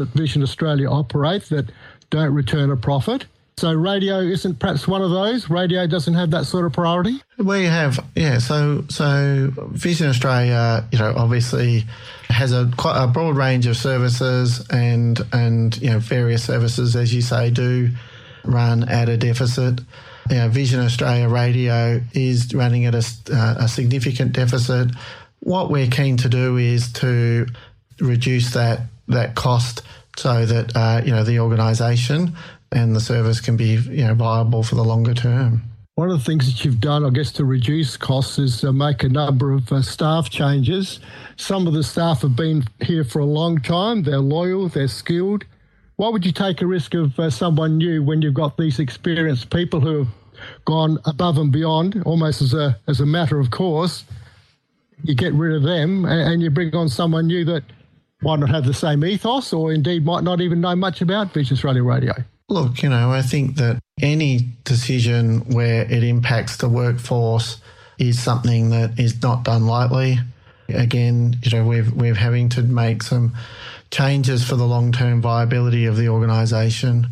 that Vision Australia operate that don't return a profit. So radio isn't perhaps one of those? Radio doesn't have that sort of priority? We have, yeah. So Vision Australia, obviously has quite a broad range of services and various services, as you say, do run at a deficit. Vision Australia Radio is running at a significant deficit. What we're keen to do is to reduce that cost so that the organisation and the service can be viable for the longer term. One of the things that you've done, I guess, to reduce costs is make a number of staff changes. Some of the staff have been here for a long time. They're loyal, they're skilled. Why would you take a risk of someone new when you've got these experienced people who have gone above and beyond, almost as a matter of course? You get rid of them and you bring on someone new that might not have the same ethos or indeed might not even know much about Vision Australia Radio. Look, I think that any decision where it impacts the workforce is something that is not done lightly. Again, we're having to make some changes for the long-term viability of the organisation,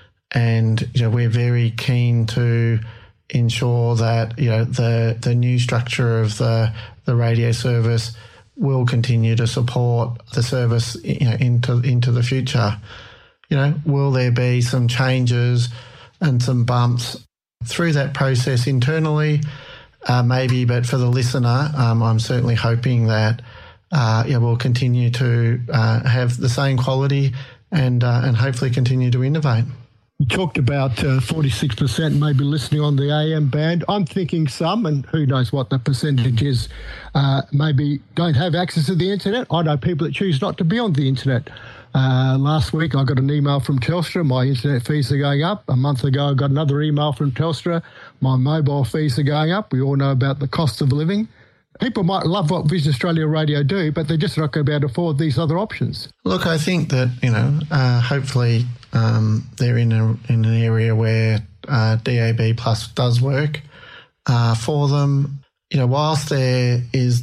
and we're very keen to ensure that the new structure of the radio service will continue to support the service into the future. Will there be some changes and some bumps through that process internally? Maybe, but for the listener, I'm certainly hoping that we'll continue to have the same quality and hopefully continue to innovate. You talked about 46% maybe listening on the AM band. I'm thinking some, and who knows what the percentage is, maybe don't have access to the internet. I know people that choose not to be on the internet. Last week I got an email from Telstra, my internet fees are going up. A month ago I got another email from Telstra, my mobile fees are going up. We all know about the cost of living. People might love what Vision Australia Radio do, but they're just not going to be able to afford these other options. Look, I think that, hopefully they're in an area where DAB Plus does work for them. Whilst there is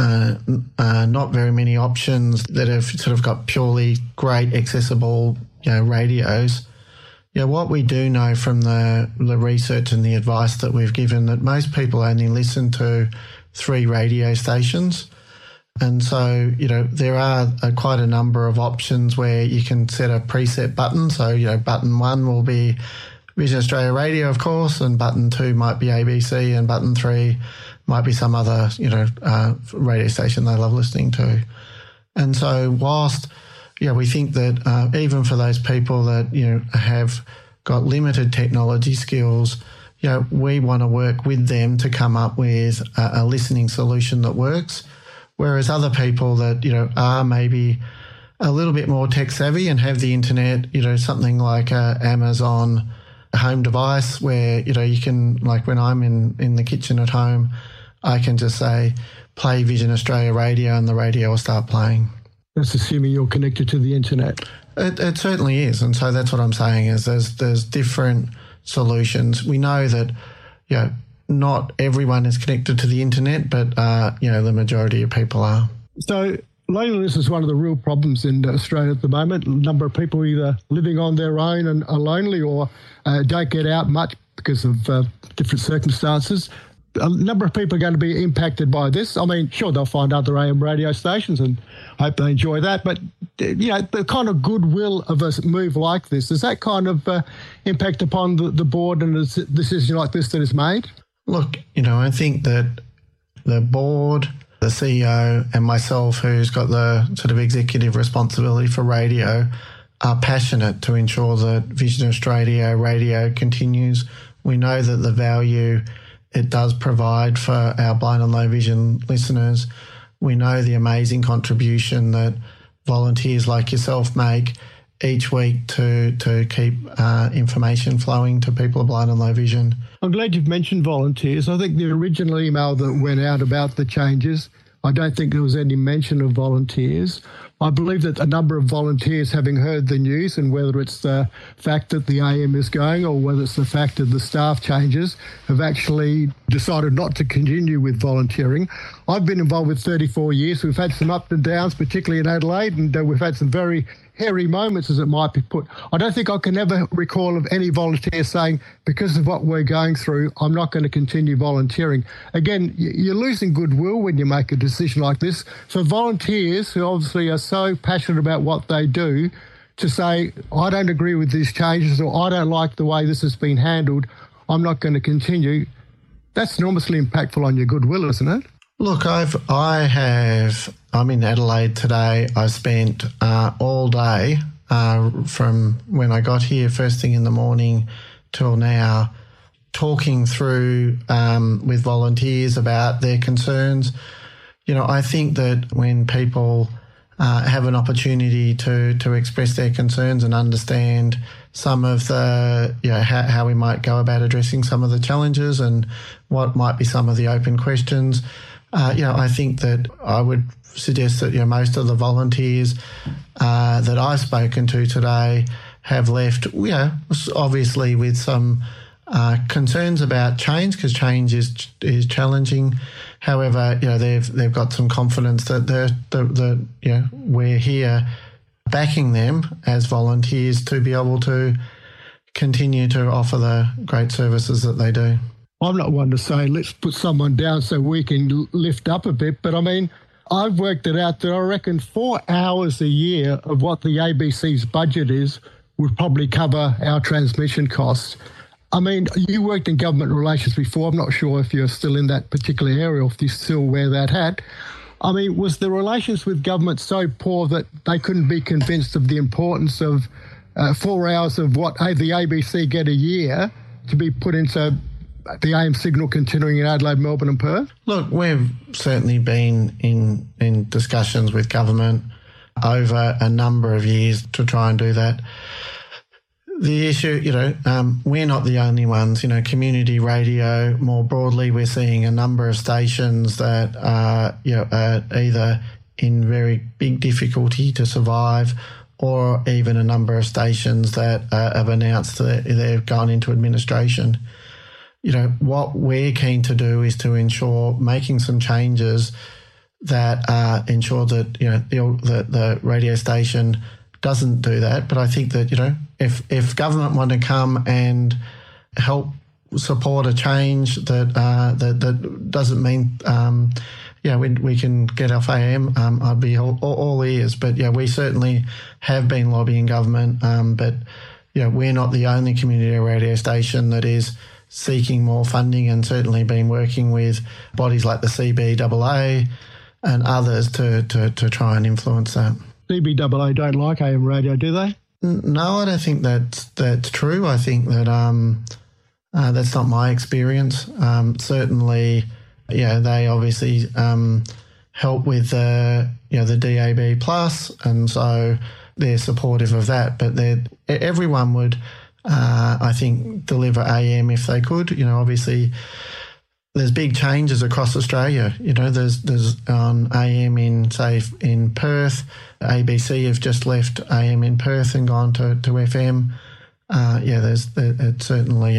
not very many options that have sort of got purely great accessible radios, what we do know from the research and the advice that we've given, that most people only listen to 3 radio stations. And so, there are quite a number of options where you can set a preset button. So, button 1 will be Vision Australia Radio, of course, and button 2 might be ABC, and button 3 might be some other, radio station they love listening to. And so whilst, we think that even for those people that, have got limited technology skills, we want to work with them to come up with a listening solution that works. Whereas other people that, are maybe a little bit more tech savvy and have the internet, something like Amazon home device where, you can, like when I'm in the kitchen at home, I can just say, play Vision Australia Radio and the radio will start playing. That's assuming you're connected to the internet. It certainly is. And so that's what I'm saying is there's different solutions. We know that, not everyone is connected to the internet, but, the majority of people are. So loneliness is one of the real problems in Australia at the moment. A number of people either living on their own and are lonely or don't get out much because of different circumstances. A number of people are going to be impacted by this. I mean, sure, they'll find other AM radio stations and hope they enjoy that. But, the kind of goodwill of a move like this, does that kind of impact upon the board and a decision like this that is made? Look, I think that the board, the CEO and myself, who's got the sort of executive responsibility for radio, are passionate to ensure that Vision Australia Radio continues. We know that the value it does provide for our blind and low vision listeners. We know the amazing contribution that volunteers like yourself make each week to keep information flowing to people with blind and low vision. I'm glad you've mentioned volunteers. I think the original email that went out about the changes, I don't think there was any mention of volunteers. I believe that a number of volunteers, having heard the news, and whether it's the fact that the AM is going or whether it's the fact that the staff changes, have actually decided not to continue with volunteering. I've been involved with 34 years. We've had some ups and downs, particularly in Adelaide, and we've had some very hairy moments, as it might be put. I don't think I can ever recall of any volunteer saying, because of what we're going through, I'm not going to continue volunteering. Again, you're losing goodwill when you make a decision like this. So volunteers who obviously are so passionate about what they do, to say, I don't agree with these changes, or I don't like the way this has been handled, I'm not going to continue, that's enormously impactful on your goodwill, isn't it? Look, I'm in Adelaide today. I spent all day from when I got here first thing in the morning till now talking through with volunteers about their concerns. You know, I think that when people have an opportunity to express their concerns and understand some of the, you know, how we might go about addressing some of the challenges and what might be some of the open questions, you know, I think that I would suggest that, you know, most of the volunteers that I've spoken to today have left, you know, obviously with some concerns about change, because change is challenging. However, you know, they've got some confidence that the you know, we're here backing them as volunteers to be able to continue to offer the great services that they do. I'm not one to say let's put someone down so we can lift up a bit, but I mean, I've worked it out that I reckon 4 hours a year of what the ABC's budget is would probably cover our transmission costs. I mean, you worked in government relations before. I'm not sure if you're still in that particular area or if you still wear that hat. I mean, was the relations with government so poor that they couldn't be convinced of the importance of 4 hours of what the ABC get a year to be put into the AM signal continuing in Adelaide, Melbourne and Perth? Look, we've certainly been in discussions with government over a number of years to try and do that. The issue, you know, we're not the only ones. You know, community radio, more broadly, we're seeing a number of stations that are, you know, are either in very big difficulty to survive, or even a number of stations that have announced that they've gone into administration. You know, what we're keen to do is to ensure making some changes that ensure that, you know, the radio station doesn't do that. But I think that, you know, if government want to come and help support a change that doesn't mean, yeah, we can get off AM, I'd be all ears. But yeah, we certainly have been lobbying government. But yeah, we're not the only community radio station that is seeking more funding, and certainly been working with bodies like the CBAA and others to try and influence that. CBAA don't like AM radio, do they? No, I don't think that's true. I think that that's not my experience. Certainly, yeah, they obviously help with the DAB plus, and so they're supportive of that. But everyone would, I think, deliver AM if they could. You know, obviously, there's big changes across Australia. You know, there's on AM in Perth. ABC have just left AM in Perth and gone to FM. Yeah, there's certainly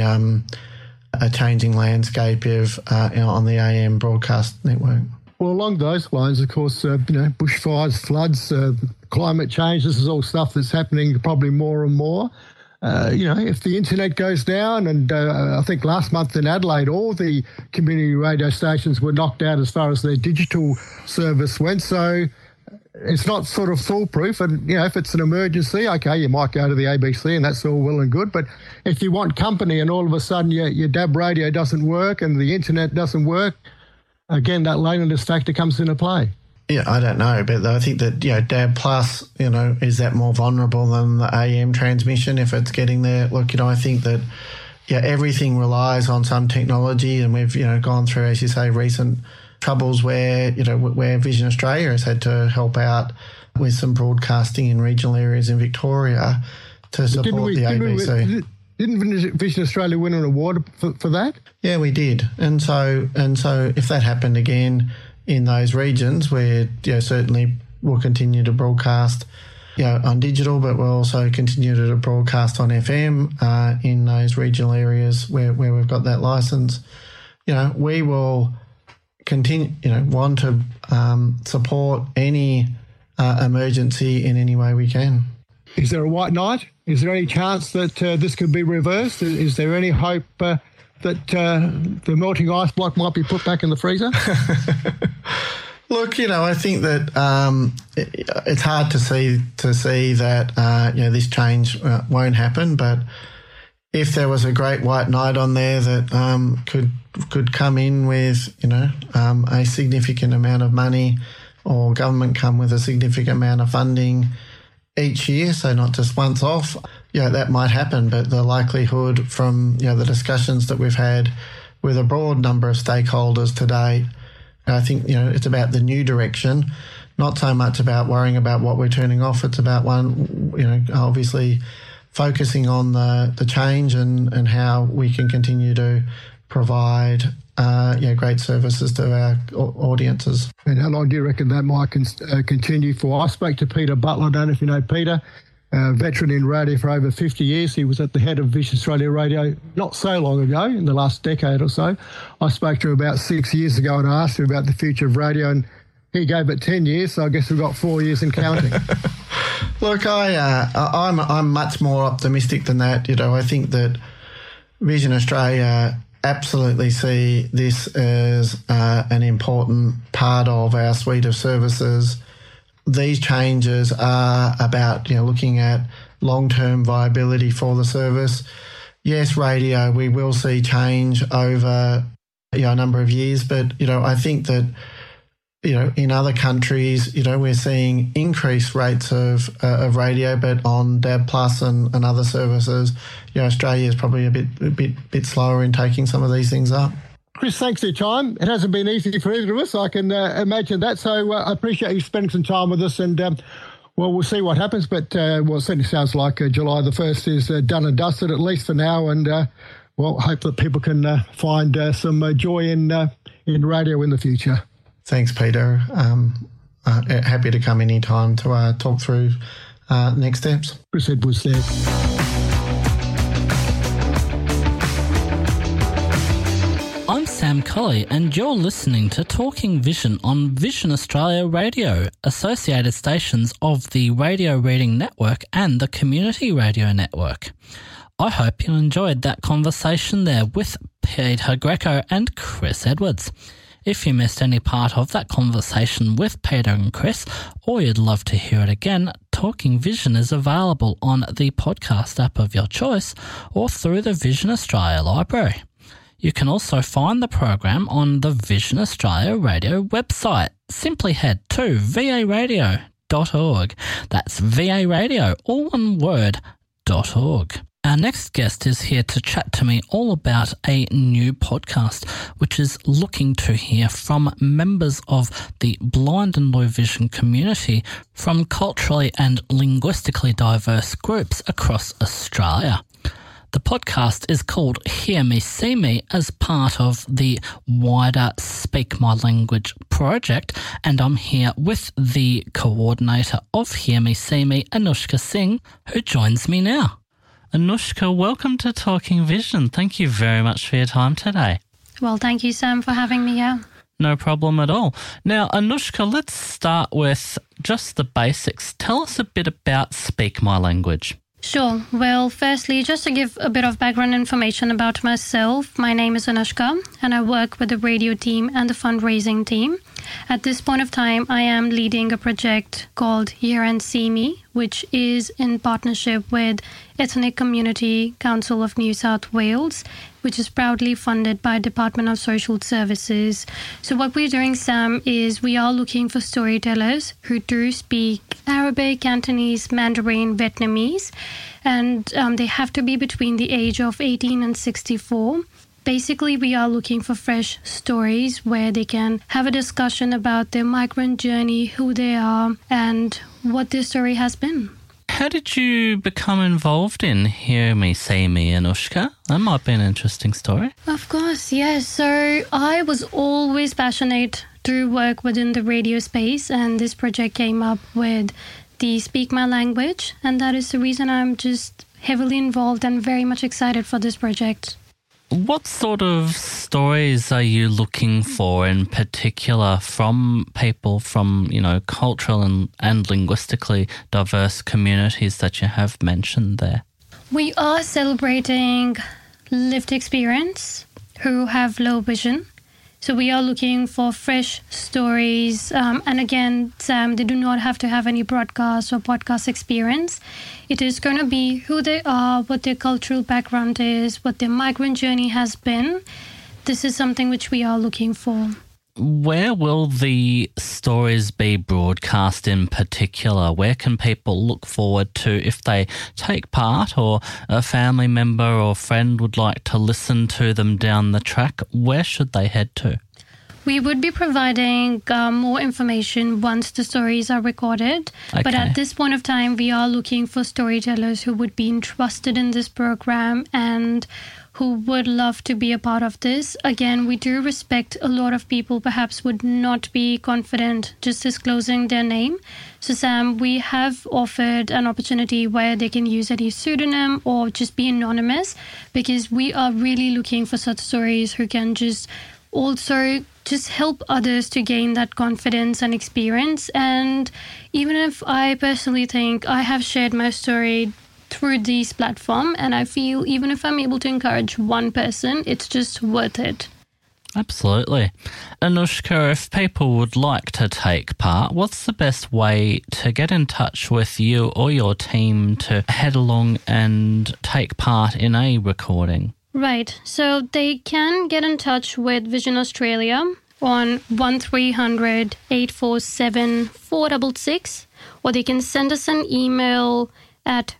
a changing landscape of on the AM broadcast network. Well, along those lines, of course, you know, bushfires, floods, climate change. This is all stuff that's happening probably more and more. You know, if the internet goes down, and I think last month in Adelaide, all the community radio stations were knocked out as far as their digital service went. So it's not sort of foolproof. And, you know, if it's an emergency, okay, you might go to the ABC and that's all well and good. But if you want company and all of a sudden your DAB radio doesn't work and the internet doesn't work, again, that loneliness factor comes into play. Yeah, I don't know, but I think that, you know, DAB plus, you know, is that more vulnerable than the AM transmission if it's getting there? Look, you know, I think that, yeah, everything relies on some technology, and we've, you know, gone through, as you say, recent troubles where, you know, where Vision Australia has had to help out with some broadcasting in regional areas in Victoria to support the ABC. Didn't Vision Australia win an award for that? Yeah, we did. And so if that happened again in those regions, where, you know, certainly we'll continue to broadcast, you know, on digital, but we'll also continue to broadcast on FM in those regional areas where we've got that license. You know, we will continue, you know, want to support any emergency in any way we can. Is there a white knight? Is there any chance that this could be reversed? Is there any hope that the melting ice block might be put back in the freezer? Look, I think that it's hard to see that this change won't happen. But if there was a great white knight on there that could come in with a significant amount of money, or government come with a significant amount of funding each year, so not just once off, that might happen. But the likelihood from the discussions that we've had with a broad number of stakeholders to date, I think it's about the new direction, not so much about worrying about what we're turning off. It's about obviously focusing on the change and how we can continue to provide great services to our audiences. And how long do you reckon that might continue for? I spoke to Peter Butler. I don't know if you know Peter, a veteran in radio for over 50 years. He was at the head of Vision Australia Radio not so long ago, in the last decade or so. I spoke to him about 6 years ago and I asked him about the future of radio, and he gave it 10 years, so I guess we've got 4 years and counting. Look, I'm much more optimistic than that. I think that Vision Australia absolutely see this as an important part of our suite of services. These changes are about looking at long-term viability for the service. Yes, radio, we will see change over a number of years, but I think that in other countries, we're seeing increased rates of radio, but on DAB Plus and other services, Australia is probably a bit slower in taking some of these things up. Chris, thanks for your time. It hasn't been easy for either of us, I can imagine that. So I appreciate you spending some time with us, and we'll see what happens. But it certainly sounds like July the 1st is done and dusted, at least for now. And hope that people can find some joy in radio in the future. Thanks, Peter. Happy to come anytime to talk through next steps. Chris Edwards there. I'm Sam Colley, and you're listening to Talking Vision on Vision Australia Radio, associated stations of the Radio Reading Network and the Community Radio Network. I hope you enjoyed that conversation there with Peter Greco and Chris Edwards. If you missed any part of that conversation with Peter and Chris, or you'd love to hear it again, Talking Vision is available on the podcast app of your choice or through the Vision Australia Library. You can also find the program on the Vision Australia Radio website. Simply head to varadio.org. That's VA-radio, all one word, .org. Our next guest is here to chat to me all about a new podcast, which is looking to hear from members of the blind and low vision community from culturally and linguistically diverse groups across Australia. The podcast is called Hear Me, See Me as part of the wider Speak My Language project, and I'm here with the coordinator of Hear Me, See Me, Anushka Singh, who joins me now. Anushka, welcome to Talking Vision. Thank you very much for your time today. Well, thank you, Sam, for having me here. No problem at all. Now, Anushka, let's start with just the basics. Tell us a bit about Speak My Language. Sure. Well, firstly, just to give a bit of background information about myself, my name is Anushka and I work with the radio team and the fundraising team. At this point of time, I am leading a project called Hear and See Me, which is in partnership with Ethnic Community Council of New South Wales, which is proudly funded by Department of Social Services. So what we're doing, Sam, is we are looking for storytellers who do speak Arabic, Cantonese, Mandarin, Vietnamese, and they have to be between the age of 18 and 64. Basically, we are looking for fresh stories where they can have a discussion about their migrant journey, who they are, and what their story has been. How did you become involved in Hear Me, See Me, Anushka? That might be an interesting story. Of course, yes. So I was always passionate to work within the radio space, and this project came up with the Speak My Language, and that is the reason I'm just heavily involved and very much excited for this project. What sort of stories are you looking for in particular from people from, cultural and linguistically diverse communities that you have mentioned there? We are celebrating lived experience who have low vision. So we are looking for fresh stories. And again, Sam, they do not have to have any broadcast or podcast experience. It is going to be who they are, what their cultural background is, what their migrant journey has been. This is something which we are looking for. Where will the stories be broadcast in particular? Where can people look forward to if they take part or a family member or friend would like to listen to them down the track? Where should they head to? We would be providing more information once the stories are recorded. Okay. But at this point of time, we are looking for storytellers who would be interested in this program and who would love to be a part of this. Again, we do respect a lot of people perhaps would not be confident just disclosing their name. So Sam, we have offered an opportunity where they can use any pseudonym or just be anonymous, because we are really looking for such stories who can just also just help others to gain that confidence and experience. And even if I personally think I have shared my story through this platform, and I feel even if I'm able to encourage one person, it's just worth it. Absolutely. Anushka, if people would like to take part, what's the best way to get in touch with you or your team to head along and take part in a recording? Right. So they can get in touch with Vision Australia on 1300 847 466, or they can send us an email at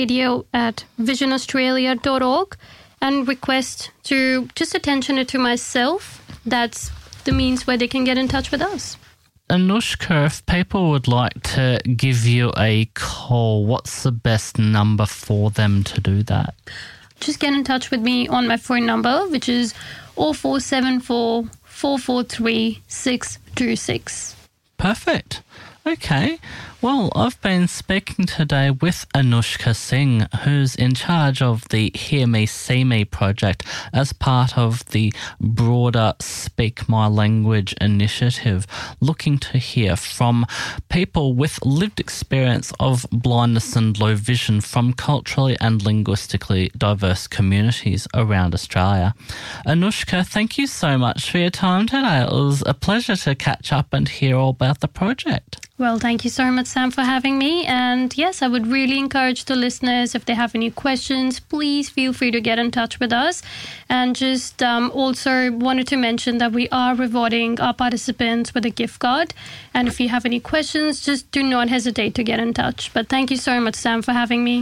radio@visionaustralia.org and request to just attention it to myself. That's the means where they can get in touch with us. Anushka, if people would like to give you a call, what's the best number for them to do that? Just get in touch with me on my phone number, which is 0474 443 626. Perfect. Okay. Well, I've been speaking today with Anushka Singh, who's in charge of the Hear Me, See Me project as part of the broader Speak My Language initiative, looking to hear from people with lived experience of blindness and low vision from culturally and linguistically diverse communities around Australia. Anushka, thank you so much for your time today. It was a pleasure to catch up and hear all about the project. Well, thank you so much, Sam, for having me. And yes, I would really encourage the listeners, if they have any questions, please feel free to get in touch with us. And just also wanted to mention that we are rewarding our participants with a gift card. And if you have any questions, just do not hesitate to get in touch. But thank you so much, Sam, for having me.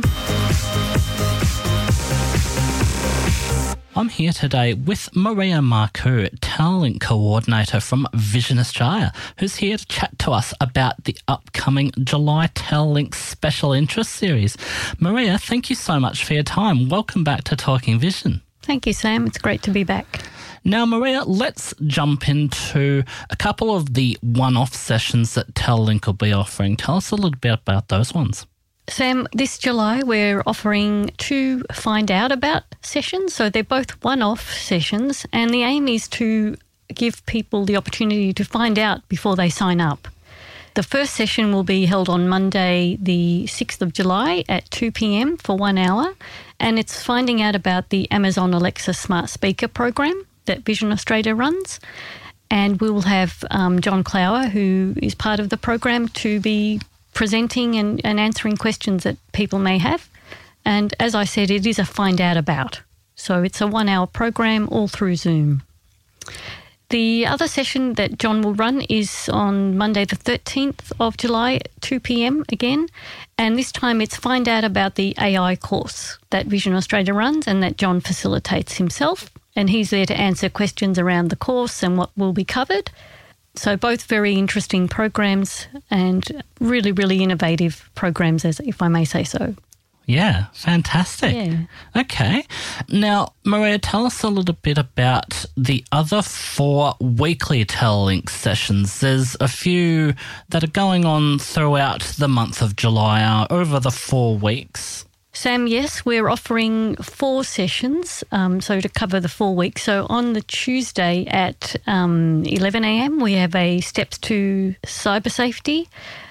I'm here today with Maria Marcoux, Talent Coordinator from Vision Australia, who's here to chat to us about the upcoming July TELlink Special Interest Series. Maria, thank you so much for your time. Welcome back to Talking Vision. Thank you, Sam. It's great to be back. Now, Maria, let's jump into a couple of the one-off sessions that TELlink will be offering. Tell us a little bit about those ones. Sam, this July we're offering 2 Find Out About sessions. So they're both one-off sessions, and the aim is to give people the opportunity to find out before they sign up. The first session will be held on Monday, the 6th of July at 2 p.m. for 1 hour, and it's finding out about the Amazon Alexa Smart Speaker program that Vision Australia runs. And we will have John Clower, who is part of the program, to be presenting and answering questions that people may have. And as I said, it is a find out about. So it's a 1 hour program all through Zoom. The other session that John will run is on Monday the 13th of July at 2 p.m. again. And this time it's find out about the AI course that Vision Australia runs and that John facilitates himself. And he's there to answer questions around the course and what will be covered. So both very interesting programs and really, really innovative programs, as if I may say so. Yeah, fantastic. Yeah. Okay. Now, Maria, tell us a little bit about the other 4 weekly TELlink sessions. There's a few that are going on throughout the month of July, over the 4 weeks. Sam, yes, we're offering 4 sessions, so to cover the 4 weeks. So on the Tuesday at 11 a.m, we have a Steps to Cyber Safety.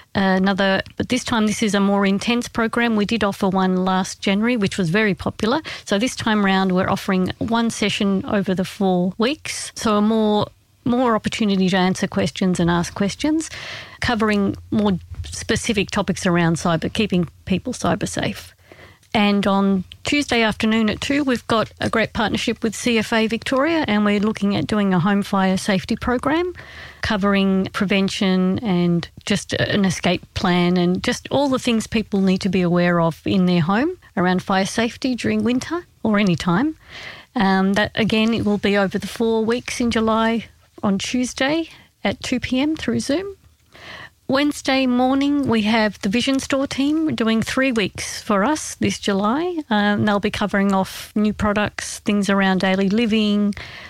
But this time this is a more intense program. We did offer one last January, which was very popular. So this time round, we're offering 1 session over the 4 weeks. So a more opportunity to answer questions and ask questions, covering more specific topics around keeping people cyber safe. And on Tuesday afternoon at 2, we've got a great partnership with CFA Victoria, and we're looking at doing a home fire safety program covering prevention and just an escape plan and just all the things people need to be aware of in their home around fire safety during winter or any time. That, again, it will be over the 4 weeks in July on Tuesday at 2 p.m. through Zoom. Wednesday morning, we have the Vision Store team doing 3 weeks for us this July. They'll be covering off new products, things around daily living,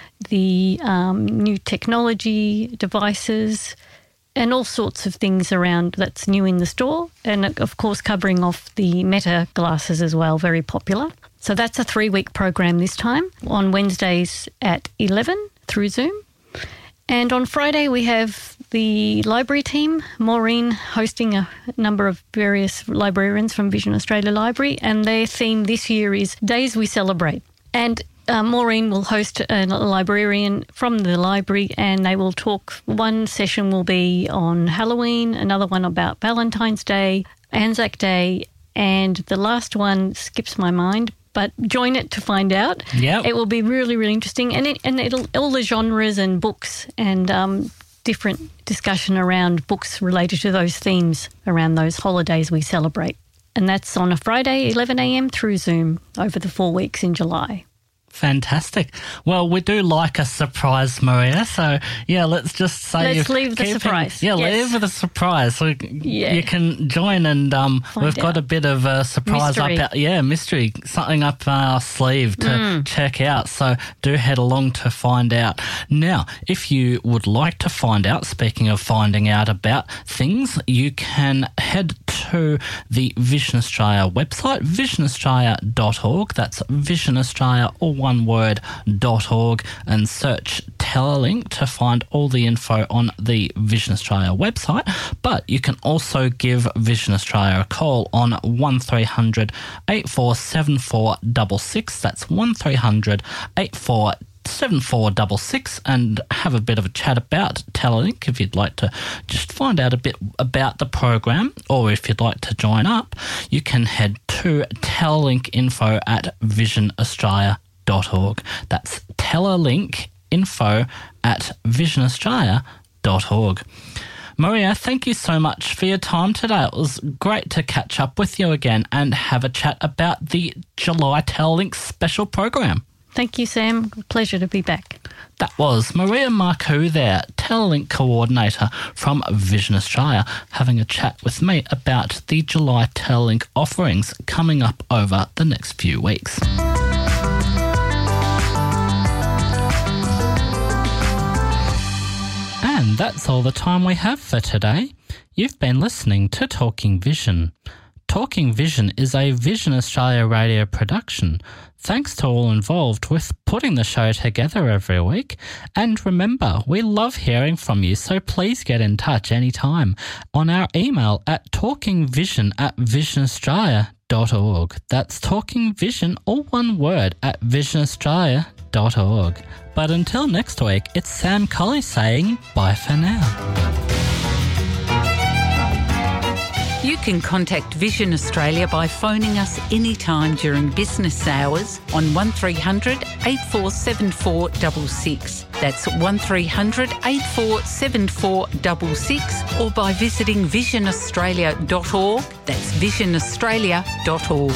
the new technology, devices, and all sorts of things around that's new in the store. And, of course, covering off the Meta glasses as well, very popular. So that's a 3-week program this time on Wednesdays at 11 through Zoom. And on Friday, we have the library team, Maureen hosting a number of various librarians from Vision Australia Library, and their theme this year is Days We Celebrate. And Maureen will host a librarian from the library, and they will talk. One session will be on Halloween, another one about Valentine's Day, Anzac Day, and the last one skips my mind, but join it to find out. Yep. It will be really, really interesting. And it'll all the genres and books and different discussion around books related to those themes around those holidays we celebrate. And that's on a Friday, 11 a.m. through Zoom over the 4 weeks in July. Fantastic. Well, we do like a surprise, Maria. So, yeah, let's just say... Let's leave the surprise. Yeah, yes. Leave with a surprise. So you can join and we've got a bit of a surprise mystery. Mystery, something up our sleeve to check out. So do head along to find out. Now, if you would like to find out, speaking of finding out about things, you can head to the Vision Australia website, visionaustralia.org. That's Vision Australia, all one word.org, and search Telelink to find all the info on the Vision Australia website. But you can also give Vision Australia a call on 1300 847466. That's 1300 847466 and have a bit of a chat about Telelink if you'd like to just find out a bit about the program, or if you'd like to join up, you can head to telelinkinfo at visionaustralia.org. That's telelinkinfo at visionaustralia.org. Maria, thank you so much for your time today. It was great to catch up with you again and have a chat about the July Telelink special program. Thank you, Sam. Pleasure to be back. That was Maria Marcoux there, Telelink Coordinator from Vision Australia, having a chat with me about the July Telelink offerings coming up over the next few weeks. And that's all the time we have for today. You've been listening to Talking Vision. Talking Vision is a Vision Australia radio production. Thanks to all involved with putting the show together every week. And remember, we love hearing from you, so please get in touch anytime on our email at talkingvision@visionaustralia.org. That's talkingvision, all one word, at visionaustralia.org. But until next week, it's Sam Colley saying bye for now. You can contact Vision Australia by phoning us anytime during business hours on 1300 847466. That's 1300 847466, or by visiting visionaustralia.org. That's visionaustralia.org.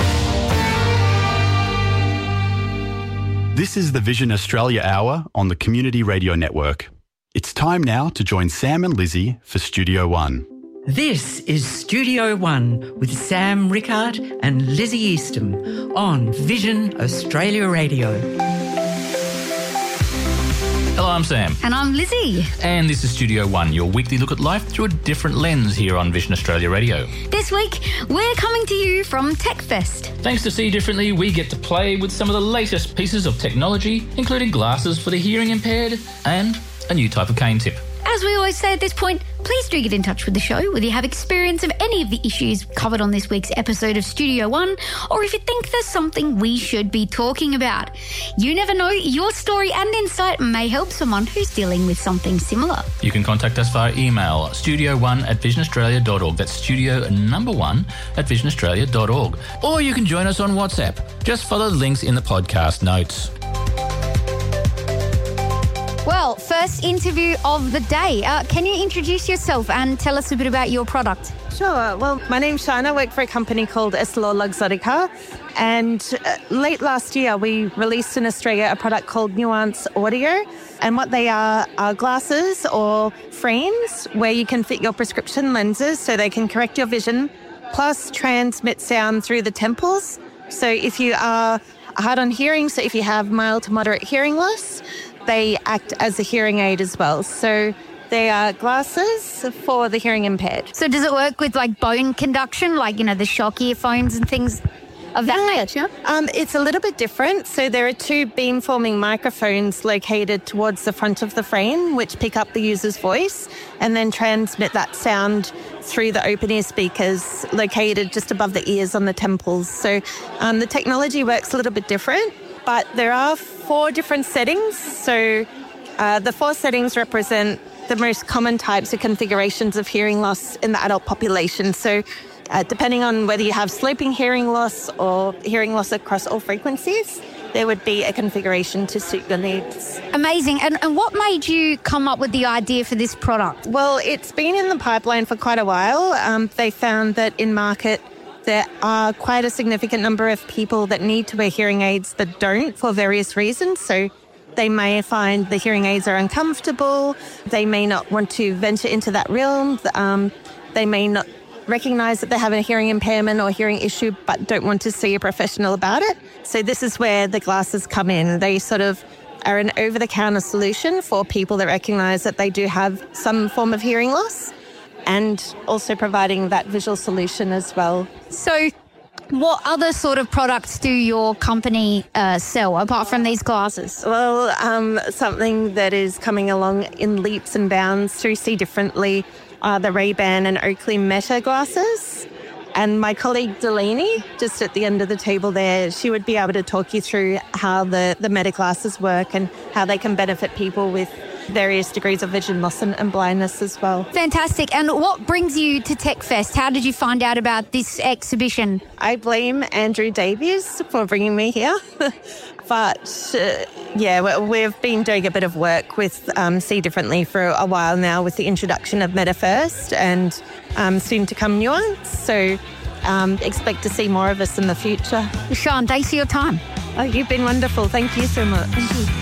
This is the Vision Australia Hour on the Community Radio Network. It's time now to join Sam and Lizzie for Studio One. This is Studio One with Sam Rickard and Lizzie Eastham on Vision Australia Radio. Hello I'm Sam. And I'm Lizzie. And this is Studio One, your weekly look at life through a different lens here on Vision Australia Radio. This week, we're coming to you from TechFest. Thanks to See Differently, we get to play with some of the latest pieces of technology, including glasses for the hearing impaired and a new type of cane tip. As we always say at this point, please do get in touch with the show whether you have experience of any of the issues covered on this week's episode of Studio One, or if you think there's something we should be talking about. You never know, your story and insight may help someone who's dealing with something similar. You can contact us via email, studio1@visionaustralia.org. That's studio number 1 at visionaustralia.org. Or you can join us on WhatsApp. Just follow the links in the podcast notes. Well, first interview of the day. Can you introduce yourself and tell us a bit about your product? Sure. Well, my name's Shana. I work for a company called Essilor Luxottica. And late last year, we released in Australia a product called Nuance Audio. And what they are glasses or frames where you can fit your prescription lenses so they can correct your vision, plus transmit sound through the temples. So if you are hard on hearing, so if you have mild to moderate hearing loss, they act as a hearing aid as well. So they are glasses for the hearing impaired. So does it work with like bone conduction, like, you know, the shock earphones and things of that nature? It's a little bit different. So there are two beam-forming microphones located towards the front of the frame, which pick up the user's voice and then transmit that sound through the open ear speakers located just above the ears on the temples. So the technology works a little bit different, but there are 4 different settings. So the 4 settings represent the most common types of configurations of hearing loss in the adult population. So depending on whether you have sloping hearing loss or hearing loss across all frequencies, there would be a configuration to suit your needs. Amazing. And what made you come up with the idea for this product? Well, it's been in the pipeline for quite a while. They found that in market, there are quite a significant number of people that need to wear hearing aids that don't for various reasons. So they may find the hearing aids are uncomfortable. They may not want to venture into that realm. They may not recognise that they have a hearing impairment or hearing issue but don't want to see a professional about it. So this is where the glasses come in. They sort of are an over-the-counter solution for people that recognise that they do have some form of hearing loss, and also providing that visual solution as well. So what other sort of products do your company sell apart from these glasses? Well, something that is coming along in leaps and bounds through See Differently are the Ray-Ban and Oakley Meta glasses. And my colleague Delaney, just at the end of the table there, she would be able to talk you through how the Meta glasses work and how they can benefit people with various degrees of vision loss and blindness as well. Fantastic. And what brings you to TechFest? How did you find out about this exhibition? I blame Andrew Davies for bringing me here. But, we've been doing a bit of work with See Differently for a while now with the introduction of Meta First and soon to come Nuance. So expect to see more of us in the future. Sean, thanks for your time. Oh, you've been wonderful. Thank you so much. Thank you.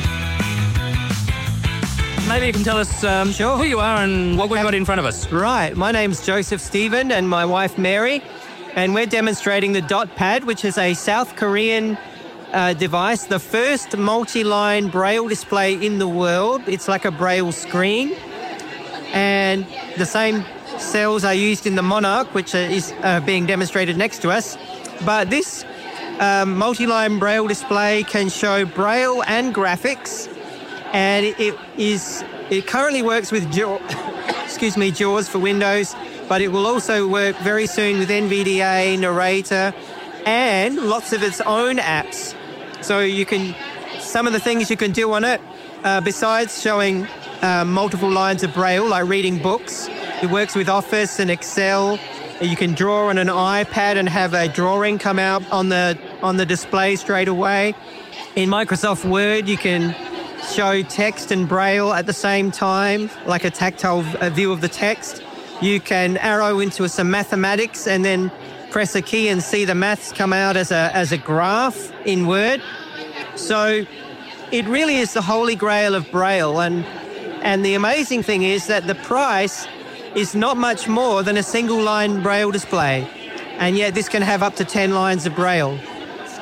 Maybe you can tell us who you are and what we've got in front of us. Right. My name's Joseph Stephen and my wife Mary, and we're demonstrating the DotPad, which is a South Korean device, the first multi-line Braille display in the world. It's like a Braille screen, and the same cells are used in the Monarch, which is being demonstrated next to us. But this multi-line Braille display can show Braille and graphics, and it currently works with JAWS for Windows, but it will also work very soon with NVDA, Narrator, and lots of its own apps. So some of the things you can do on it, besides showing multiple lines of Braille, like reading books, it works with Office and Excel. You can draw on an iPad and have a drawing come out on the display straight away. In Microsoft Word, you can show text and Braille at the same time, like a tactile view of the text. You can arrow into some mathematics and then press a key and see the maths come out as a graph in Word. So it really is the holy grail of Braille. And the amazing thing is that the price is not much more than a single line Braille display. And yet this can have up to 10 lines of Braille.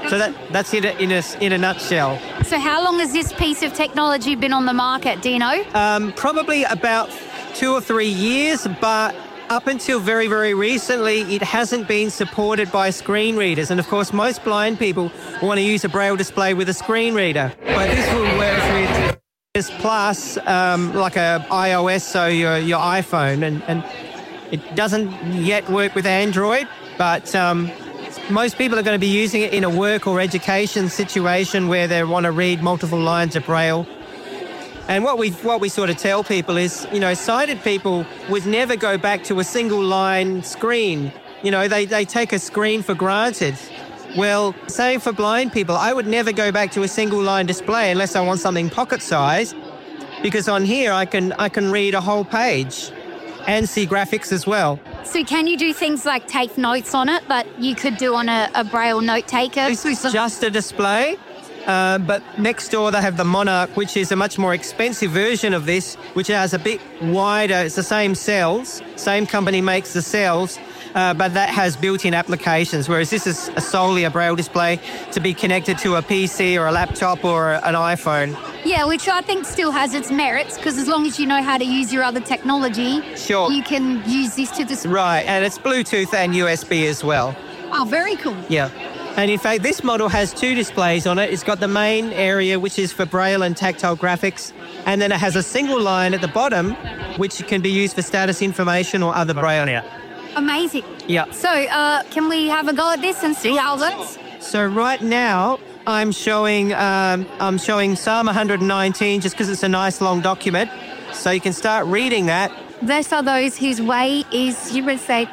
So that's it in a nutshell. So how long has this piece of technology been on the market, do you know? Probably about 2 or 3 years, but up until very, very recently, it hasn't been supported by screen readers. And of course, most blind people want to use a braille display with a screen reader. But this will work with Plus, like a iOS, so your iPhone, and it doesn't yet work with Android, but most people are going to be using it in a work or education situation where they want to read multiple lines of braille. And what we sort of tell people is, sighted people would never go back to a single line screen. They take a screen for granted. Well, same for blind people. I would never go back to a single line display unless I want something pocket size, because on here I can read a whole page and see graphics as well. So can you do things like take notes on it that you could do on a braille note taker? This is just a display, but next door they have the Monarch, which is a much more expensive version of this, which has a bit wider. It's the same cells, same company makes the cells, but that has built-in applications, whereas this is solely a braille display to be connected to a PC or a laptop or an iPhone. Yeah, which I think still has its merits, because as long as you know how to use your other technology, sure, you can use this to display. Right, and it's Bluetooth and USB as well. Oh, very cool. Yeah. And in fact, this model has 2 displays on it. It's got the main area, which is for braille and tactile graphics, and then it has a single line at the bottom, which can be used for status information or other braille. Amazing. Yeah. So, can we have a go at this and see how it looks? So right now, I'm showing Psalm 119 just because it's a nice long document. So you can start reading that. Blessed are those whose way is, you would say,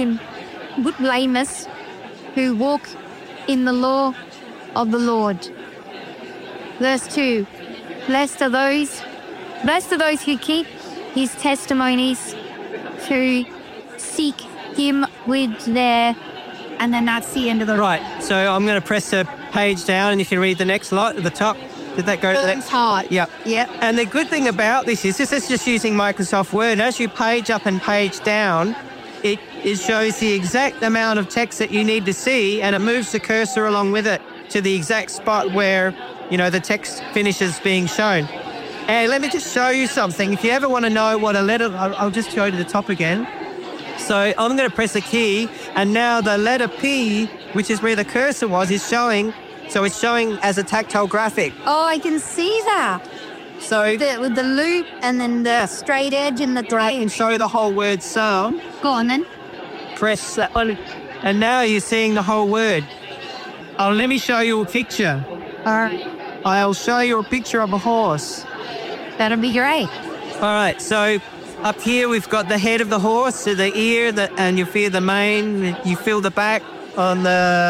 blameless, who walk in the law of the Lord. Verse 2. Blessed are those who keep his testimonies, who seek him with their... And then that's the end of the... Right, so I'm going to press the page down, and if you read the next lot at the top, did that go to the next? Hard. Yep. Yep. And the good thing about this is this is just using Microsoft Word. As you page up and page down, it shows the exact amount of text that you need to see, and it moves the cursor along with it to the exact spot where, the text finishes being shown. And let me just show you something. If you ever want to know what a letter... I'll just go to the top again. So I'm going to press a key, and now the letter P, which is where the cursor was, is showing. So it's showing as a tactile graphic. Oh, I can see that. So with the loop and then the straight edge and the grey. And show the whole word Psalm. Go on then. Press that one, and now you're seeing the whole word. Oh, let me show you a picture. All right. I'll show you a picture of a horse. That'll be great. All right, so up here we've got the head of the horse, so the ear, and you feel the mane, you feel the back on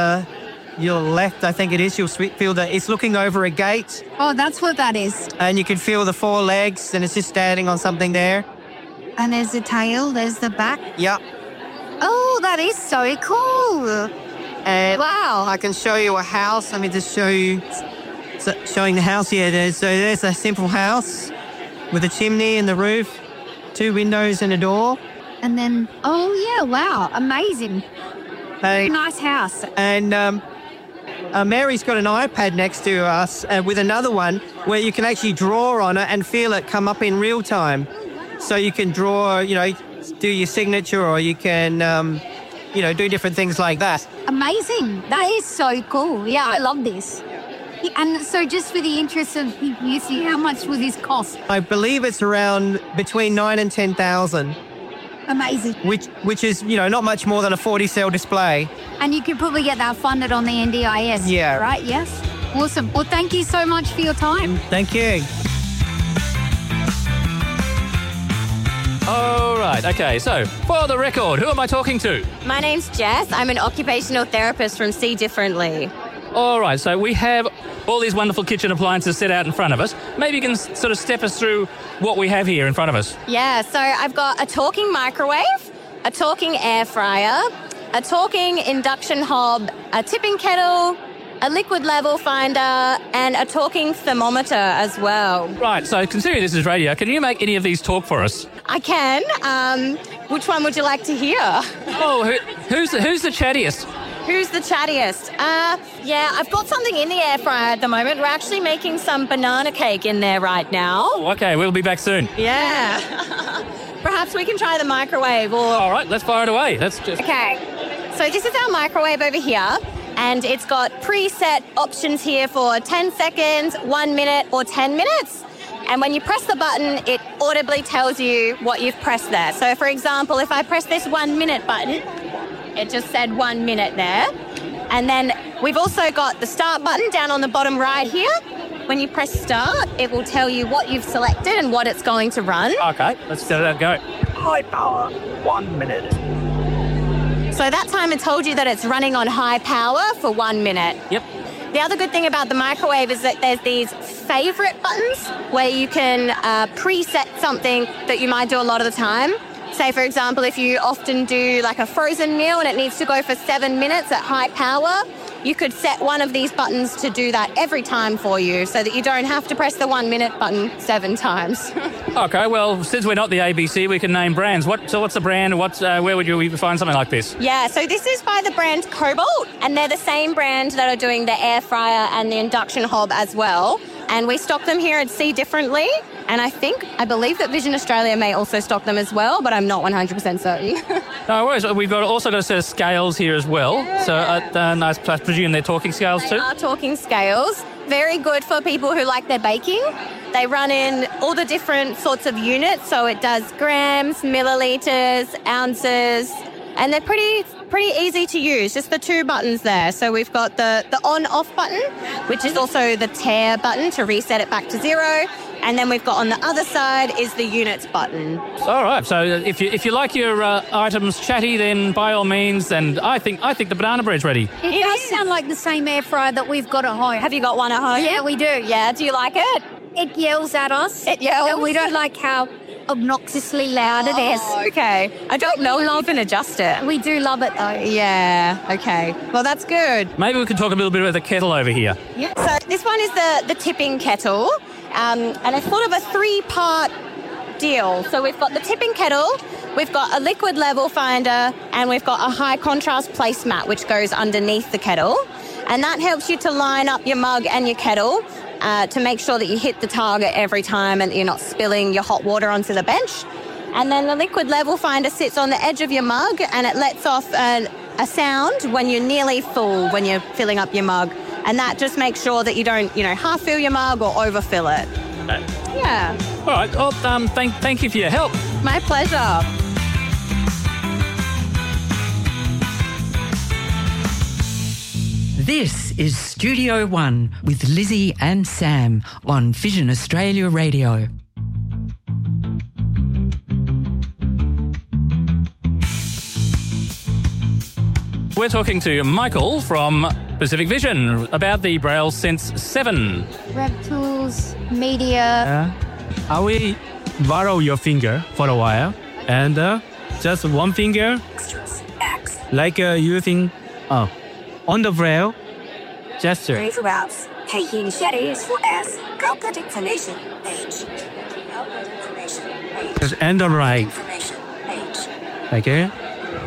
your left, I think it is. You'll feel that it's looking over a gate. Oh, that's what that is. And you can feel the 4 legs, and it's just standing on something there. And there's the tail, there's the back. Yep. Oh, that is so cool. And wow. I can show you a house. Let me just show you, showing the house here. There's a simple house with a chimney and the roof, 2 windows and a door. And then, oh yeah, wow, amazing. Nice house. And Mary's got an iPad next to us with another one where you can actually draw on it and feel it come up in real time. So you can draw, do your signature, or you can, do different things like that. Amazing. That is so cool. Yeah, I love this. And so just for the interest of you see, how much will this cost? I believe it's around between 9,000 and 10,000. Amazing. Which is, not much more than a 40-cell display. And you could probably get that funded on the NDIS. Yeah. Right, yes? Awesome. Well, thank you so much for your time. Thank you. All right, okay, so for the record, who am I talking to? My name's Jess. I'm an occupational therapist from See Differently. All right, so we have all these wonderful kitchen appliances set out in front of us. Maybe you can sort of step us through what we have here in front of us. Yeah, so I've got a talking microwave, a talking air fryer, a talking induction hob, a tipping kettle, a liquid level finder, and a talking thermometer as well. Right, so considering this is radio, can you make any of these talk for us? I can. Which one would you like to hear? Oh, who's the chattiest? Who's the chattiest? Yeah, I've got something in the air fryer at the moment. We're actually making some banana cake in there right now. Oh, okay, we'll be back soon. Yeah. Perhaps we can try the microwave or... All right, let's fire it away. Okay. So this is our microwave over here, and it's got preset options here for 10 seconds, 1 minute, or 10 minutes. And when you press the button, it audibly tells you what you've pressed there. So, for example, if I press this 1 minute button, it just said 1 minute there. And then we've also got the start button down on the bottom right here. When you press start, it will tell you what you've selected and what it's going to run. Okay, let's let it go. High power, 1 minute. So that time it told you that it's running on high power for 1 minute. Yep. The other good thing about the microwave is that there's these favourite buttons where you can preset something that you might do a lot of the time. Say, for example, if you often do like a frozen meal and it needs to go for 7 minutes at high power, you could set one of these buttons to do that every time for you so that you don't have to press the 1 minute button 7 times. Okay, well, since we're not the ABC, we can name brands. What's the brand? Where would you find something like this? Yeah, so this is by the brand Cobalt, and they're the same brand that are doing the air fryer and the induction hob as well. And we stock them here at Sea differently. And I believe that Vision Australia may also stock them as well, but I'm not 100% certain. No worries. We've also got a set of scales here as well. Yeah. So I presume they're talking scales too? They are talking scales. Very good for people who like their baking. They run in all the different sorts of units. So it does grams, millilitres, ounces, and they're pretty easy to use, just the 2 buttons there. So we've got the on-off button, which is also the tear button to reset it back to 0. And then we've got on the other side is the units button. All right. So if you like your items chatty, then by all means. And I think the banana bread's ready. It does sound like the same air fryer that we've got at home. Have you got one at home? Yeah, we do. Yeah. Do you like it? It yells at us. It yells. And we don't like how obnoxiously loud it is. Okay. I don't know if you can adjust it. We do love it though. Yeah. Okay. Well, that's good. Maybe we can talk a little bit about the kettle over here. Yeah. So this one is the tipping kettle. And it's sort of a 3-part deal. So we've got the tipping kettle, we've got a liquid level finder, and we've got a high contrast placemat which goes underneath the kettle. And that helps you to line up your mug and your kettle to make sure that you hit the target every time and you're not spilling your hot water onto the bench. And then the liquid level finder sits on the edge of your mug and it lets off a sound when you're nearly full, when you're filling up your mug. And that just makes sure that you don't, half fill your mug or overfill it. Okay. Yeah. All right. Well, thank you for your help. My pleasure. This is Studio One with Lizzie and Sam on Vision Australia Radio. We're talking to Michael from Pacific Vision about the Braille Sense 7. Rev Tools, media. I will borrow your finger for a while and just one finger, like using on the Braille gesture. And the right. Okay.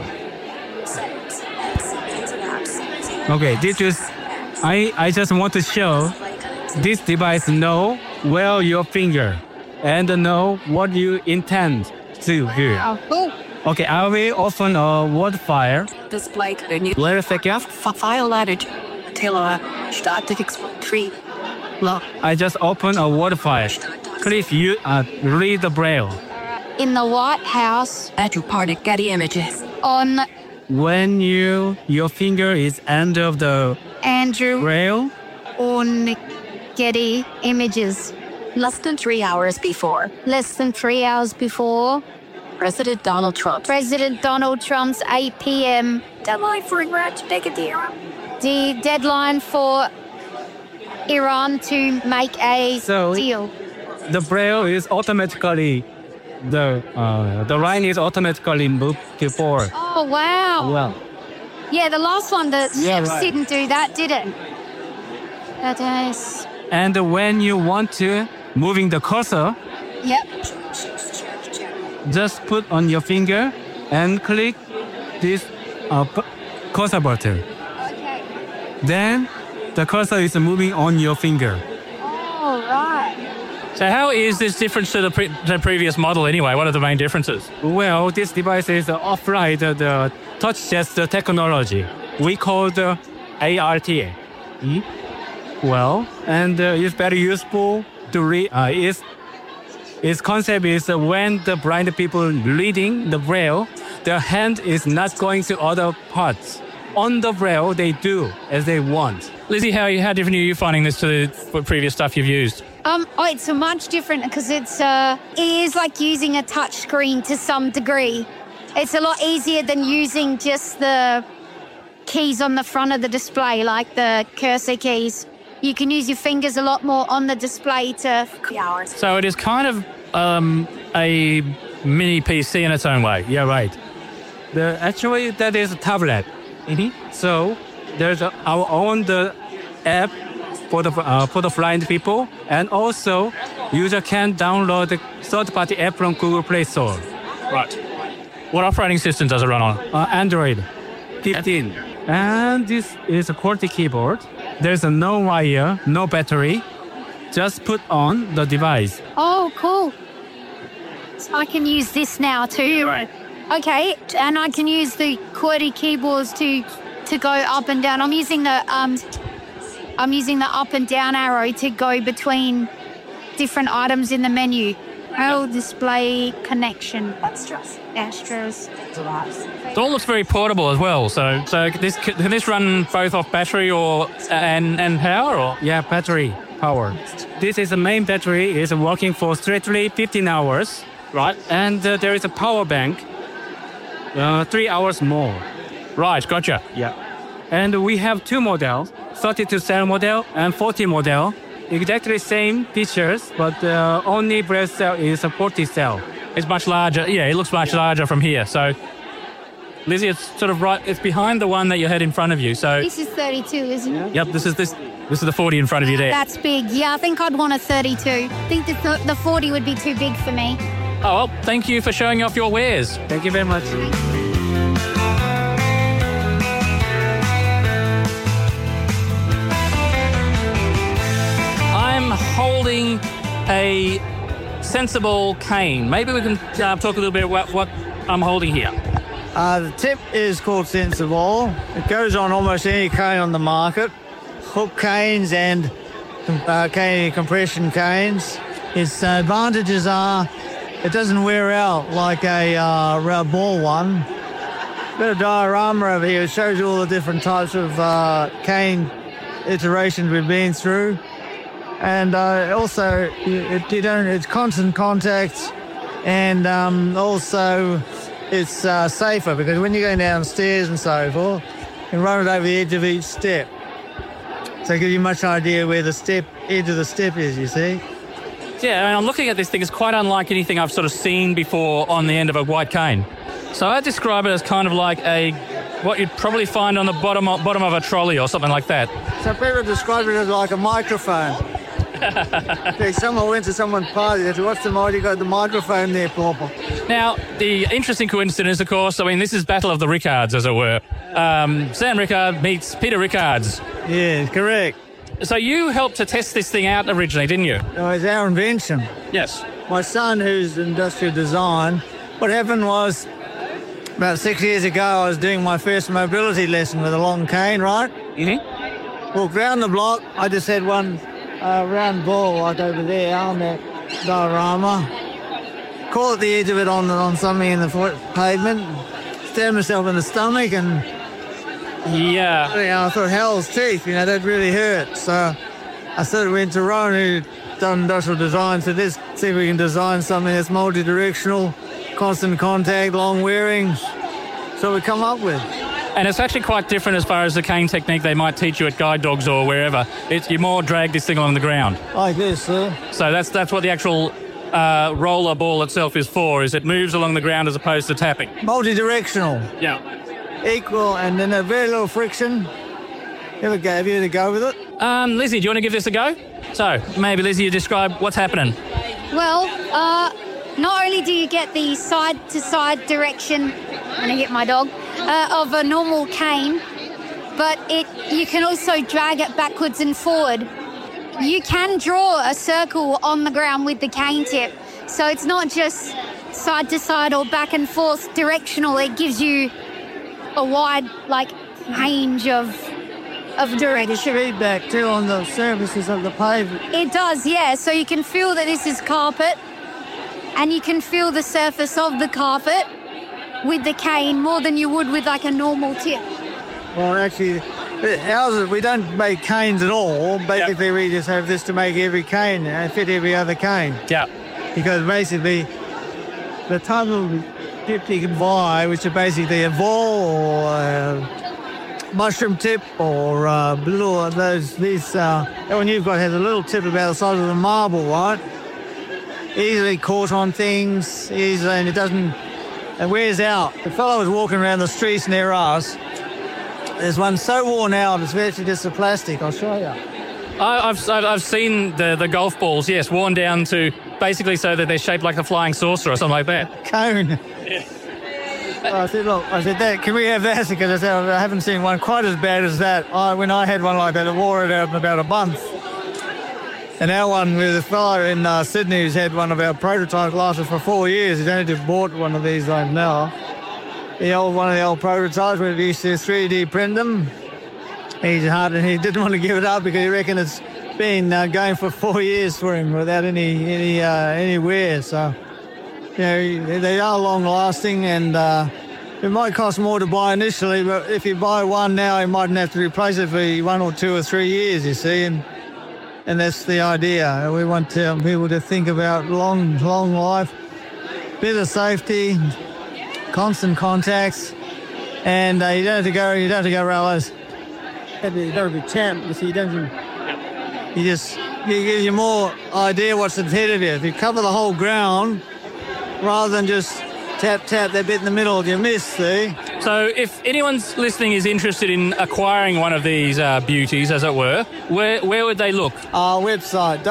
Okay, this is, I just want to show this device know where your finger and know what you intend to do. Okay, I will open a Word file. Display the new Wait a second. file latitude till static 3. I just open a Word file. Please you read the Braille. In the White House. At your party Getty images. On When your finger is under the Andrew Braille on Getty Images. Less than 3 hours before. Less than 3 hours before. President Donald Trump's 8 p.m. deadline for Iran to make a deal. The deadline for Iran to make a deal. The Braille is automatically the line is automatically moved to forward. Oh wow! Well, yeah, the last one right. didn't do that, did it? That is. And when you want to moving the cursor, Yep. just put on your finger and click this cursor button. then the cursor is moving on your finger. Oh, right. So how is this different to the previous model anyway? What are the main differences? Well, this device is offline the touch gesture technology. We call the ARTA. Well, and it's very useful to read. Its concept is when the blind people reading the braille, their hand is not going to other parts. On the braille, they do as they want. Lizzie, how different are you finding this to the previous stuff you've used? It's a much different because it is like using a touch screen to some degree. It's a lot easier than using just the keys on the front of the display, like the cursor keys. You can use your fingers a lot more on the display to... So it is kind of a mini PC in its own way. Yeah, right. Actually, that is a tablet. So there's our own app for the blind people, and also user can download the third-party app from Google Play Store. Right. What operating system does it run on? Android 15. And this is a QWERTY keyboard. There's no wire, no battery. Just put on the device. Oh, cool. So I can use this now too. Right. Okay, and I can use the QWERTY keyboards to go up and down. I'm using the up and down arrow to go between different items in the menu. Braille display connection. Astros. It all looks very portable as well. So can this run both off battery and power or? Yeah, battery power. This is the main battery. It's working for straightly 15 hours. Right. And there is a power bank. 3 hours more. Right, gotcha. Yeah. And we have two models, 32-cell model and 40 model. Exactly same features, but only braille cell is a 40-cell. It's much larger. Yeah, it looks much larger from here. So, Lizzie, it's sort of right. It's behind the one that you had in front of you. So this is 32, isn't it? Yep. This is the 40 in front of you there. That's big. Yeah, I think I'd want a 32. I think the 40 would be too big for me. Oh, well, thank you for showing off your wares. Thank you very much. I'm holding a sensible cane. Maybe we can talk a little bit about what I'm holding here. The tip is called Sensible. It goes on almost any cane on the market. Hook canes and cane compression canes. Its advantages are it doesn't wear out like a round ball one. Got a diorama over here. It shows you all the different types of cane iterations we've been through. And also, it's constant contact, and also it's safer because when you're going downstairs and so forth, you can run it over the edge of each step. So it gives you much idea where the edge of the step is, you see. Yeah, and I'm looking at this thing. It's quite unlike anything I've sort of seen before on the end of a white cane. So I describe it as kind of like what you'd probably find on the bottom of a trolley or something like that. So people describe it as like a microphone. Someone went to someone's party. They said, "What's the matter? You got the microphone there, Papa." Now, the interesting coincidence, of course, I mean, this is Battle of the Rickards, as it were. Sam Rickard meets Peter Rickards. Yeah, correct. So you helped to test this thing out originally, didn't you? No, it's our invention. Yes. My son, who's industrial design, what happened was about 6 years ago, I was doing my first mobility lesson with a long cane, right? Mm-hmm. Walked round the block. I just had one round ball like over there on that diorama. Caught the edge of it on something in the pavement. Stabbed myself in the stomach and... Yeah. I thought, hell's teeth, that really hurt. So I sort of went to Ron, who'd done industrial design, said, let's see if we can design something that's multi-directional, constant contact, long wearing. So we come up with. And it's actually quite different as far as the cane technique they might teach you at guide dogs or wherever. You more drag this thing along the ground. Like this, sir. So that's what the actual roller ball itself is for, is it moves along the ground as opposed to tapping. Multi-directional. Yeah. Equal, and then a very little friction. Have you had a go with it? Lizzie, do you want to give this a go? So, maybe, Lizzie, you describe what's happening. Well, not only do you get the side-to-side direction, I'm going to get my dog, of a normal cane, but you can also drag it backwards and forward. You can draw a circle on the ground with the cane tip, so it's not just side to side or back and forth directional. It gives you a wide range of direction. Feedback too on the surfaces of the pavement. It does, yeah. So you can feel that this is carpet, and you can feel the surface of the carpet with the cane more than you would with a normal tip. Well, actually, ours, we don't make canes at all. Basically, we just have this to make every cane and fit every other cane. Yeah. Because basically, the type of tip you can buy, which are basically a ball or mushroom tip or little that one you've got has a little tip about the size of a marble, right? Easily caught on things, easily, and it wears out. The fellow was walking around the streets near us. There's one so worn out, it's virtually just a plastic. I'll show you. I've seen the golf balls, yes, worn down to basically so that they're shaped like a flying saucer or something like that. Cone. Yeah. I said, can we have that? Because I said, I haven't seen one quite as bad as that. When I had one like that, I wore it out in about a month. And our one with a fellow in Sydney who's had one of our prototypes lasted for 4 years. He's only just bought one of these now. One of the old prototypes where we used to 3D print them. He's hard, and he didn't want to give it up because he reckoned it's been going for 4 years for him without any wear. So, they are long lasting, and it might cost more to buy initially, but if you buy one now, you mightn't have to replace it for 1 or 2 or 3 years, you see, and that's the idea. We want people to think about long life, bit of safety, constant contacts, and you don't have to go around those. You don't have to champ, you see, you give you more idea what's ahead of you. If you cover the whole ground, rather than just tap that bit in the middle you miss, see? So if anyone's listening is interested in acquiring one of these beauties, as it were, where would they look? Our website,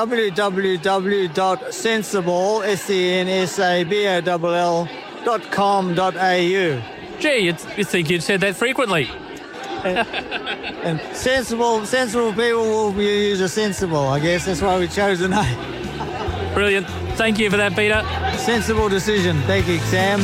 www.sensible.com.au. Gee, you'd think you'd said that frequently. And sensible people will use a sensible, I guess. That's why we chose the name. Brilliant. Thank you for that, Peter. Sensible decision. Thank you, Sam.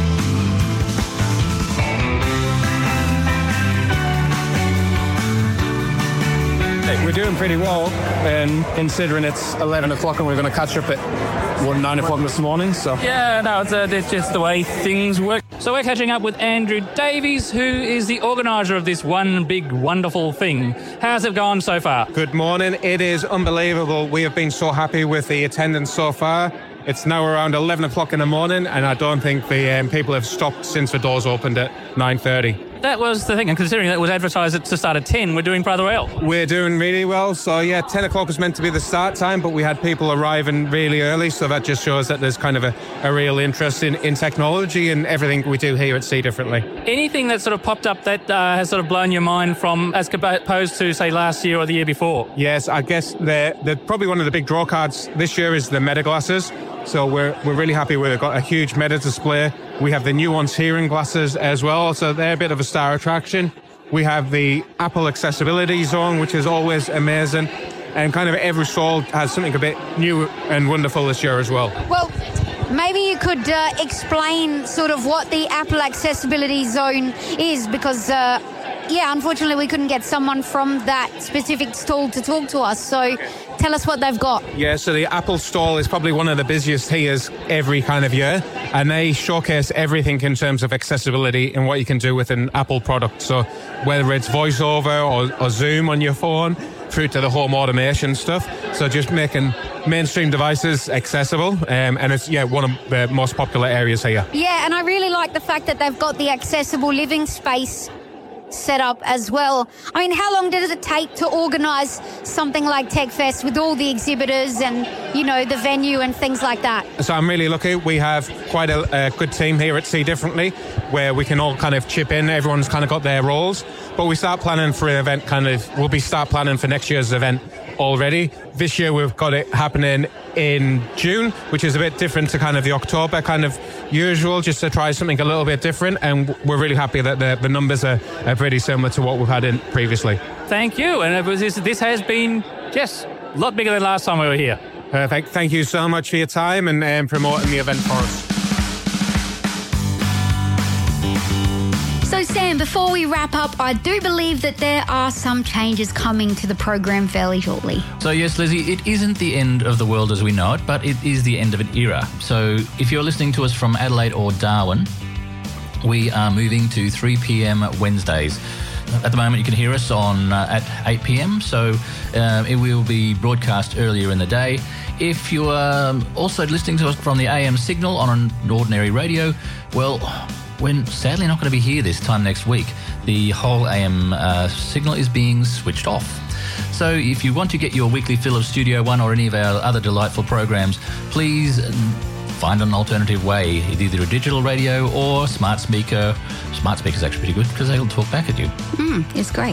We're doing pretty well, and considering it's 11 o'clock and we're going to catch up at 9 o'clock this morning. So yeah, no, it's just the way things work. So we're catching up with Andrew Davies, who is the organiser of this one big wonderful thing. How's it gone so far? Good morning. It is unbelievable. We have been so happy with the attendance so far. It's now around 11 o'clock in the morning, and I don't think the people have stopped since the doors opened at 9:30. That was the thing, and considering that it was advertised to start at 10, we're doing rather well. We're doing really well. So, 10 o'clock was meant to be the start time, but we had people arriving really early, so that just shows that there's kind of a real interest in technology and everything we do here at See Differently. Anything that sort of popped up that has sort of blown your mind from as opposed to, say, last year or the year before? Yes, I guess they're probably one of the big draw cards this year is the Meta glasses. So we're really happy with it. We've got a huge Meta display. We have the Nuance hearing glasses as well, so they're a bit of a star attraction. We have the Apple Accessibility Zone, which is always amazing. And kind of every stall has something a bit new and wonderful this year as well. Well, maybe you could explain sort of what the Apple Accessibility Zone is, because unfortunately we couldn't get someone from that specific stall to talk to us. So tell us what they've got. Yeah, so the Apple stall is probably one of the busiest here every kind of year, and they showcase everything in terms of accessibility and what you can do with an Apple product. So whether it's VoiceOver or Zoom on your phone, through to the home automation stuff. So just making mainstream devices accessible, and it's one of the most popular areas here. Yeah, and I really like the fact that they've got the accessible living space set up as well. I mean, how long does it take to organise something like TechFest with all the exhibitors and the venue and things like that? So I'm really lucky. We have quite a good team here at See Differently, where we can all kind of chip in. Everyone's kind of got their roles. But we start planning for an event start planning for next year's event already. This year we've got it happening in June, which is a bit different to kind of the October kind of usual, just to try something a little bit different. And we're really happy that the numbers are pretty similar to what we've had in previously. Thank you. And this has been just a lot bigger than last time we were here. Perfect. Thank you so much for your time and promoting the event for us. So, Sam, before we wrap up, I do believe that there are some changes coming to the program fairly shortly. So, yes, Lizzie, it isn't the end of the world as we know it, but it is the end of an era. So, if you're listening to us from Adelaide or Darwin, we are moving to 3 p.m. Wednesdays. At the moment, you can hear us on at 8 p.m, so it will be broadcast earlier in the day. If you are also listening to us from the AM signal on an ordinary radio, well, we're sadly not going to be here this time next week. The whole AM signal is being switched off. So if you want to get your weekly fill of Studio One or any of our other delightful programs, please find an alternative way, either a digital radio or smart speaker. Smart speaker's actually pretty good because they'll talk back at you. It's great.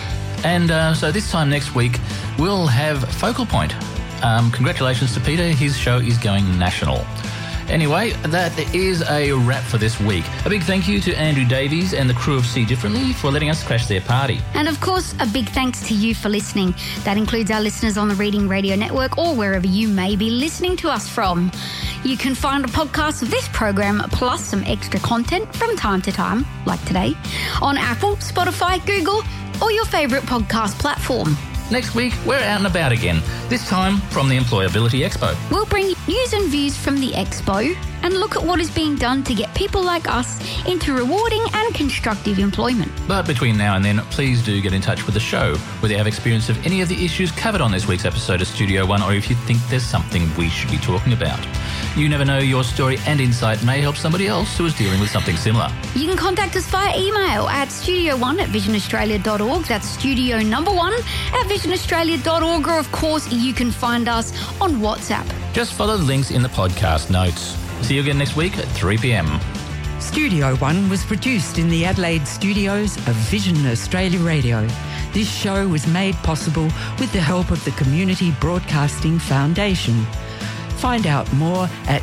And so this time next week, we'll have Focal Point. Congratulations to Peter. His show is going national. Anyway, that is a wrap for this week. A big thank you to Andrew Davies and the crew of See Differently for letting us crash their party. And of course, a big thanks to you for listening. That includes our listeners on the Reading Radio Network or wherever you may be listening to us from. You can find a podcast of this program plus some extra content from time to time, like today, on Apple, Spotify, Google, or your favourite podcast platform. Next week, we're out and about again, this time from the Employability Expo. We'll bring news and views from the Expo and look at what is being done to get people like us into rewarding and constructive employment. But between now and then, please do get in touch with the show, whether you have experience of any of the issues covered on this week's episode of Studio One, or if you think there's something we should be talking about. You never know, your story and insight may help somebody else who is dealing with something similar. You can contact us via email at studio1@visionaustralia.org. That's studio number 1 at visionaustralia.org. Or, of course, you can find us on WhatsApp. Just follow the links in the podcast notes. See you again next week at 3 p.m. Studio One was produced in the Adelaide studios of Vision Australia Radio. This show was made possible with the help of the Community Broadcasting Foundation. Find out more at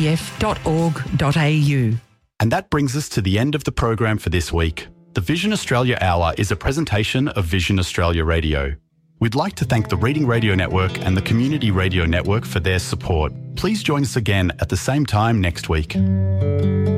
cbf.org.au. And that brings us to the end of the program for this week. The Vision Australia Hour is a presentation of Vision Australia Radio. We'd like to thank the Reading Radio Network and the Community Radio Network for their support. Please join us again at the same time next week.